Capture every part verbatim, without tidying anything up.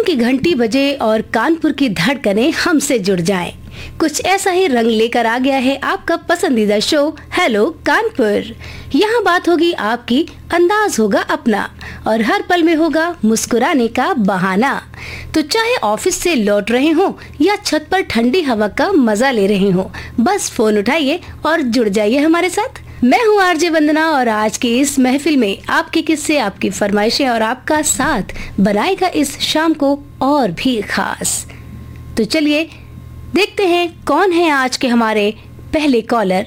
की घंटी बजे और कानपुर की धड़कनें हमसे जुड़ जाएं। कुछ ऐसा ही रंग लेकर आ गया है आपका पसंदीदा शो हेलो कानपुर। यहाँ बात होगी आपकी, अंदाज होगा अपना और हर पल में होगा मुस्कुराने का बहाना। तो चाहे ऑफिस से लौट रहे हो या छत पर ठंडी हवा का मजा ले रहे हो, बस फोन उठाइए और जुड़ जाइए हमारे साथ। मैं हूँ आरजे वंदना और आज की इस महफिल में आपके किस्से, आपकी फरमाइशें और आपका साथ बनाएगा इस शाम को और भी खास। तो चलिए देखते हैं कौन है आज के हमारे पहले कॉलर।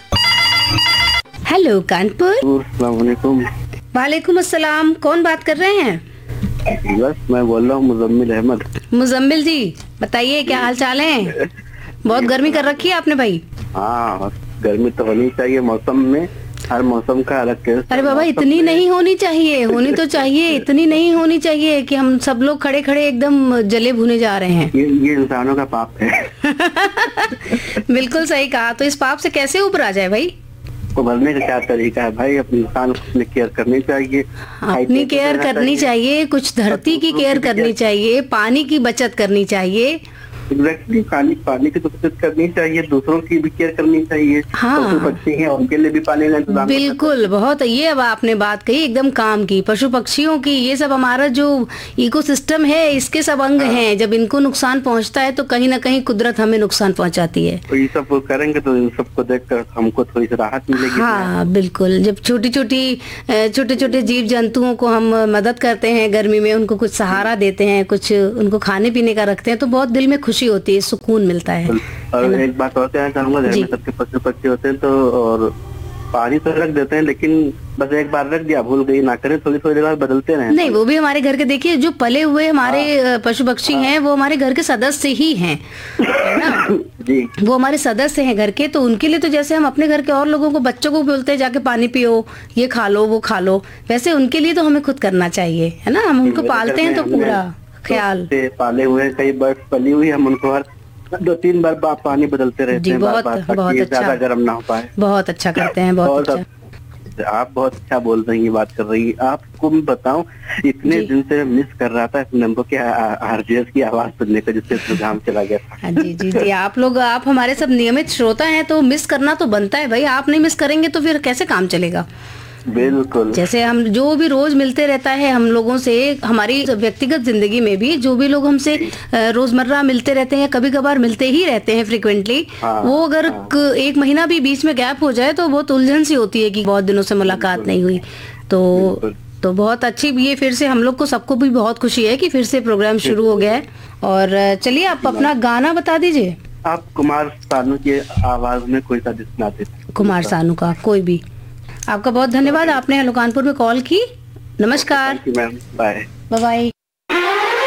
हेलो कानपुर। अस्सलाम वालेकुम। वालेकुम अस्सलाम। कौन बात कर रहे हैं? बस मैं बोल रहा हूँ मुजम्मिल अहमद। मुजम्मिल जी बताइए, क्या हाल चाल है? बहुत गर्मी कर रखी है आपने भाई। हाँ, गर्मी तो होनी चाहिए मौसम में, हर मौसम का अलग टेस्ट। अरे बाबा, इतनी नहीं होनी चाहिए, होनी तो चाहिए, इतनी नहीं होनी चाहिए कि हम सब लोग खड़े खड़े एकदम जले भुने जा रहे हैं। ये ये इंसानों का पाप है। बिल्कुल सही कहा। तो इस पाप से कैसे उबरा जाए भाई? उभरने का क्या तरीका है भाई? अपने इंसान को अपनी केयर करनी चाहिए, अपनी केयर करनी चाहिए, कुछ धरती की केयर करनी चाहिए, पानी की बचत करनी चाहिए। एग्जैक्टली, पानी पानी की तो बचत करनी चाहिए, दूसरों की भी केयर करनी चाहिए। हाँ, पशु पक्षी हैं, उनके लिए भी पानी का इंतजाम। बिल्कुल, बहुत ये अब आपने बात कही एकदम काम की। पशु पक्षियों की, ये सब हमारा जो इकोसिस्टम है, इसके सब अंग हाँ। हैं। जब इनको नुकसान पहुंचता है तो कहीं ना कहीं कुदरत हमें नुकसान पहुंचाती है। तो ये सब करेंगे तो इन सबको देखकर हमको थोड़ी सी राहत मिलेगी। हाँ बिल्कुल, जब छोटी छोटी छोटे छोटे जीव जंतुओं को हम मदद करते हैं गर्मी में, उनको कुछ सहारा देते हैं, कुछ उनको खाने पीने का रखते हैं, तो बहुत दिल में खुशी होती है, सुकून मिलता है। और एक बात और कहना चाहूंगा, घर में सबके पशु पक्षी होते हैं तो और पानी तो रख देते हैं, लेकिन बस एक बार रख दिया, भूल गई ना करें, थोड़ी थोड़ी देर बदलते रहे। नहीं, वो भी हमारे घर के, देखिए जो पले हुए हमारे पशु पक्षी हैं, वो हमारे घर के सदस्य ही हैं, है ना? जी, वो हमारे सदस्य हैं घर के। तो उनके लिए तो जैसे हम अपने घर के और लोगों को, बच्चों को बोलते हैं जाके पानी पियो, ये खा लो, वो खा लो, वैसे उनके लिए तो हमें खुद करना चाहिए, है ना? हम उनको पालते हैं तो पूरा ख्याल से पाले हुए, कई बर्ड्स पली हुई, हम उनको हर दो तीन बार पानी बदलते रहते हैं। बहुत बार बार, बहुत अच्छा, ज्यादा गर्म ना हो पाए। बहुत अच्छा करते हैं, बहुत अच्छा। आप बहुत अच्छा बोल रही हैं, बात कर रही हैं। आपको मैं बताऊं, इतने दिन से मिस कर रहा था इस नंबर के आरजेएस की आवाज सुनने का, जिससे प्रोग्राम चला गया था। जी जी जी, आप लोग, आप हमारे सब नियमित श्रोता हैं, तो मिस करना तो बनता है भाई। आप नहीं मिस करेंगे तो फिर कैसे काम चलेगा? बिल्कुल। जैसे हम जो भी रोज मिलते रहता है हम लोगों से, हमारी व्यक्तिगत जिंदगी में भी जो भी लोग हमसे रोजमर्रा मिलते रहते हैं, कभी कभार मिलते ही रहते हैं फ्रिक्वेंटली, हाँ, वो अगर हाँ। एक महीना भी बीच में गैप हो जाए तो बहुत उलझन सी होती है कि बहुत दिनों से मुलाकात नहीं हुई। तो तो बहुत अच्छी भी है, फिर से हम लोग को, सबको भी बहुत खुशी है कि फिर से प्रोग्राम शुरू हो गया है। और चलिए आप अपना गाना बता दीजिए। आप कुमार सानू की आवाज में कोई सा सुनाते? कुमार सानू का कोई भी। आपका बहुत धन्यवाद, आपने हेलो कानपुर में कॉल की। नमस्कार। Bye bye.